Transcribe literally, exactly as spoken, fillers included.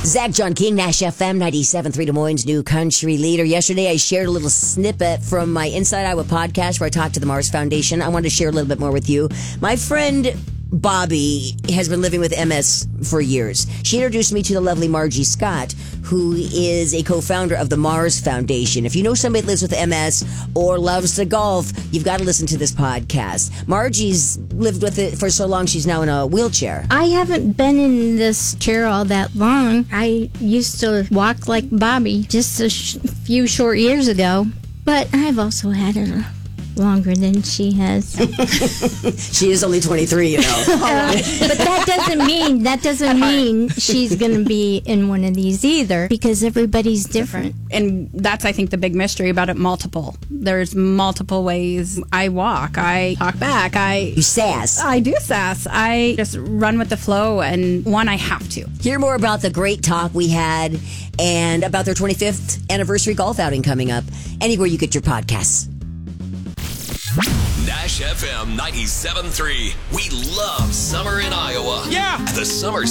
Zach John King, Nash F M, ninety-seven point three Des Moines' new country leader. Yesterday, I shared a little snippet from my Inside Iowa podcast where I talked to the Mars Foundation. I wanted to share a little bit more with you. My friend Bobby has been living with M S for years. She introduced me to the lovely Margie Scott, who is a co-founder of the Mars Foundation. If you know somebody that lives with M S or loves to golf, you've got to listen to this podcast. Margie's lived with it for so long, she's now in a wheelchair. I haven't been in this chair all that long. I used to walk like Bobby just a sh- few short years ago, but I've also had it longer than she has. She is only twenty-three, you know. uh, but that doesn't mean that doesn't mean she's going to be in one of these either, because everybody's different. And that's, I think, the big mystery about it. Multiple. There's multiple ways I walk. I talk back. I You sass. I do sass. I just run with the flow, and one, I have to. Hear more about the great talk we had and about their twenty-fifth anniversary golf outing coming up anywhere you get your podcasts. Nash F M ninety-seven point three. We love summer in Iowa. Yeah. The Summer